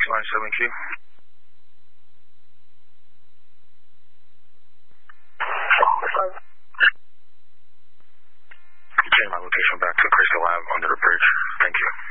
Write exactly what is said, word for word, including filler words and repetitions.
line seven Q. Change my location back to Crystal Lab under the bridge. Thank you.